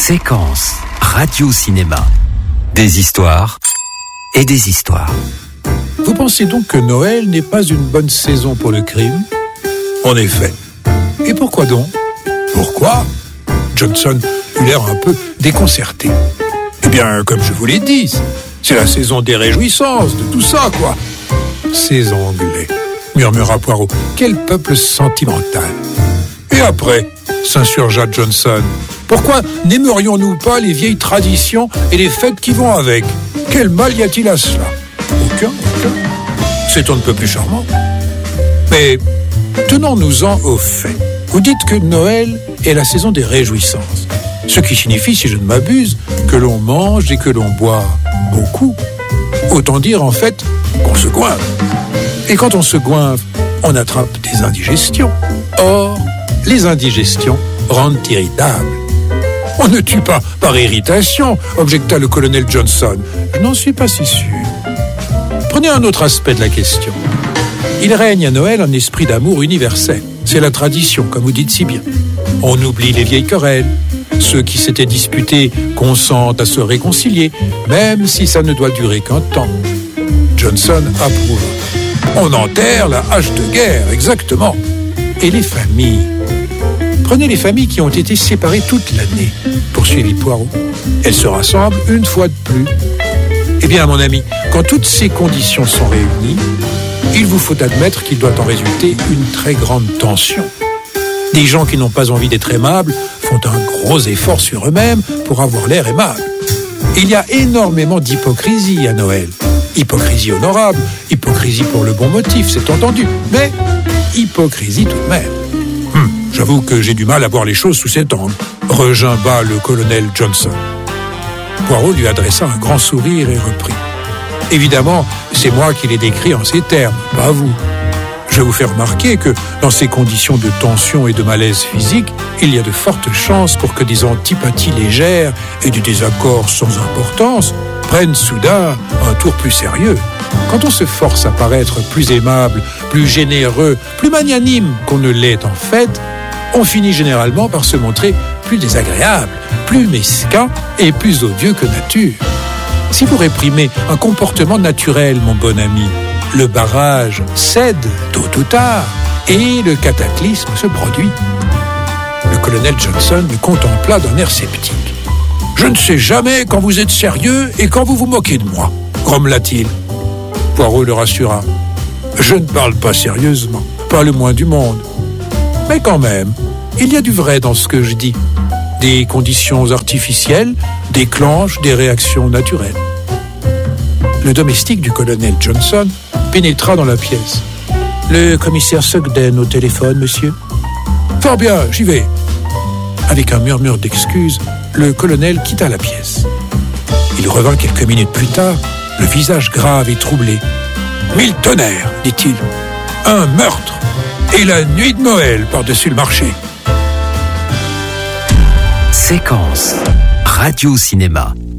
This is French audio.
Séquence radio-cinéma. Des histoires et des histoires. Vous pensez donc que Noël n'est pas une bonne saison pour le crime ? En effet. Et pourquoi donc ? Pourquoi ? Johnson eut l'air un peu déconcerté. Eh bien, comme je vous l'ai dit, c'est la saison des réjouissances, de tout ça, quoi. Ces Anglais, murmura Poirot. Quel peuple sentimental. Et après, s'insurgea Johnson. Pourquoi n'aimerions-nous pas les vieilles traditions et les fêtes qui vont avec ? Quel mal y a-t-il à cela ? Aucun. C'est on ne peut plus charmant. Mais tenons-nous-en aux faits. Vous dites que Noël est la saison des réjouissances. Ce qui signifie, si je ne m'abuse, que l'on mange et que l'on boit beaucoup. Autant dire, en fait, qu'on se goinfre. Et quand on se goinfre, on attrape des indigestions. Or, les indigestions rendent irritables. On ne tue pas par irritation, objecta le colonel Johnson. Je n'en suis pas si sûr. Prenez un autre aspect de la question. Il règne à Noël un esprit d'amour universel. C'est la tradition, comme vous dites si bien. On oublie les vieilles querelles. Ceux qui s'étaient disputés consentent à se réconcilier, même si ça ne doit durer qu'un temps. Johnson approuva. On enterre la hache de guerre, exactement. Et les familles ? Prenez les familles qui ont été séparées toute l'année, poursuivit Poirot. Elles se rassemblent une fois de plus. Eh bien, mon ami, quand toutes ces conditions sont réunies, il vous faut admettre qu'il doit en résulter une très grande tension. Des gens qui n'ont pas envie d'être aimables font un gros effort sur eux-mêmes pour avoir l'air aimables. Il y a énormément d'hypocrisie à Noël. Hypocrisie honorable, hypocrisie pour le bon motif, c'est entendu, mais hypocrisie tout de même. J'avoue que j'ai du mal à voir les choses sous cet angle, regimba le colonel Johnson. Poirot lui adressa un grand sourire et reprit. Évidemment, c'est moi qui l'ai décrit en ces termes, pas vous. Je vous fais remarquer que, dans ces conditions de tension et de malaise physique, il y a de fortes chances pour que des antipathies légères et des désaccords sans importance prennent soudain un tour plus sérieux. Quand on se force à paraître plus aimable, plus généreux, plus magnanime qu'on ne l'est en fait, on finit généralement par se montrer plus désagréable, plus mesquin et plus odieux que nature. Si vous réprimez un comportement naturel, mon bon ami, le barrage cède tôt ou tard et le cataclysme se produit. Le colonel Johnson le contempla d'un air sceptique. « Je ne sais jamais quand vous êtes sérieux et quand vous vous moquez de moi », grommela-t-il. Poirot le rassura. « Je ne parle pas sérieusement, pas le moins du monde. Mais quand même, il y a du vrai dans ce que je dis. Des conditions artificielles déclenchent des réactions naturelles. » Le domestique du colonel Johnson pénétra dans la pièce. « Le commissaire Sugden au téléphone, monsieur ?»« Fort bien, j'y vais. » Avec un murmure d'excuses, le colonel quitta la pièce. Il revint quelques minutes plus tard, le visage grave et troublé. « Mille tonnerres, dit-il. Un meurtre et la nuit de Noël par-dessus le marché. » Séquence radio-cinéma.